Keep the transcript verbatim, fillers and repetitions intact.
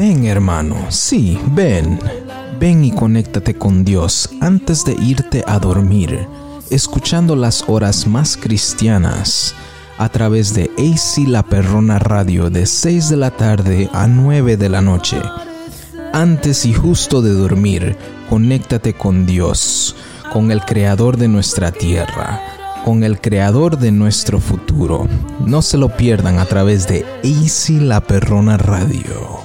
Ven, hermano, sí, ven. Ven y conéctate con Dios antes de irte a dormir, escuchando las horas más cristianas a través de A C La Perrona Radio de seis de la tarde a nueve de la noche. Antes y justo de dormir, conéctate con Dios, con el Creador de nuestra tierra, con el Creador de nuestro futuro. No se lo pierdan a través de A C La Perrona Radio.